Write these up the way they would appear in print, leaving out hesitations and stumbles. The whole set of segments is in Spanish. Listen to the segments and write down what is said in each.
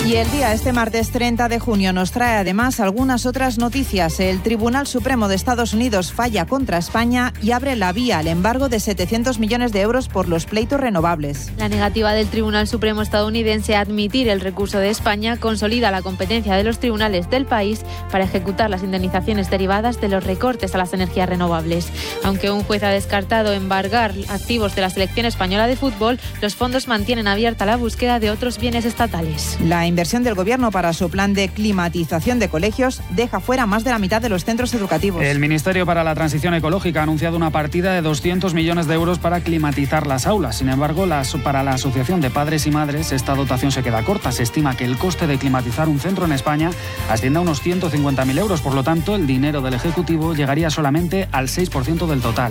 Y el día, este martes 30 de junio, nos trae además algunas otras noticias. El Tribunal Supremo de Estados Unidos falla contra España y abre la vía al embargo de 700 millones de euros por los pleitos renovables. La negativa del Tribunal Supremo estadounidense a admitir el recurso de España consolida la competencia de los tribunales del país para ejecutar las indemnizaciones derivadas de los recortes a las energías renovables. Aunque un juez ha descartado embargar activos de la selección española de fútbol, los fondos mantienen abierta la búsqueda de otros bienes estatales. La inversión del Gobierno para su plan de climatización de colegios deja fuera más de la mitad de los centros educativos. El Ministerio para la Transición Ecológica ha anunciado una partida de 200 millones de euros para climatizar las aulas. Sin embargo, para la Asociación de Padres y Madres, esta dotación se queda corta. Se estima que el coste de climatizar un centro en España asciende a unos 150.000 euros. Por lo tanto, el dinero del Ejecutivo llegaría solamente al 6% del total.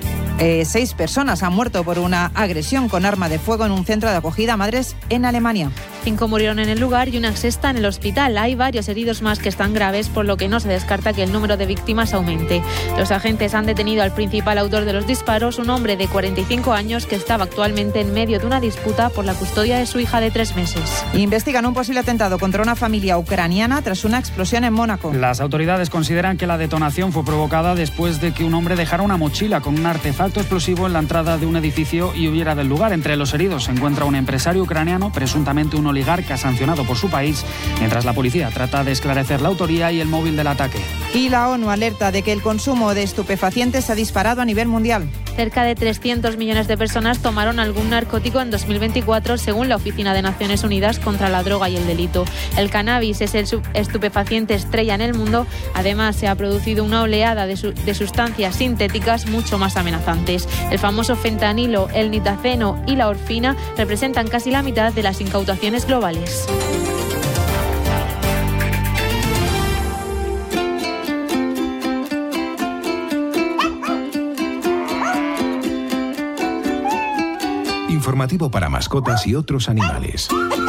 6 personas han muerto por una agresión con arma de fuego en un centro de acogida a madres en Alemania. 5 murieron en el lugar y una sexta en el hospital. Hay varios heridos más que están graves, por lo que no se descarta que el número de víctimas aumente. Los agentes han detenido al principal autor de los disparos, un hombre de 45 años que estaba actualmente en medio de una disputa por la custodia de su hija de 3 meses. Investigan un posible atentado contra una familia ucraniana tras una explosión en Mónaco. Las autoridades consideran que la detonación fue provocada después de que un hombre dejara una mochila con un artefacto explosivo en la entrada de un edificio y huyera del lugar. Entre los heridos se encuentra un empresario ucraniano, presuntamente un oligarca sancionado por su país, mientras la policía trata de esclarecer la autoría y el móvil del ataque. Y la ONU alerta de que el consumo de estupefacientes ha disparado a nivel mundial. Cerca de 300 millones de personas tomaron algún narcótico en 2024, según la Oficina de Naciones Unidas contra la Droga y el Delito. El cannabis es el estupefaciente estrella en el mundo. Además, se ha producido una oleada de sustancias sintéticas mucho más amenazantes. El famoso fentanilo, el nitaceno y la orfina representan casi la mitad de las incautaciones globales. Informativo para mascotas y otros animales.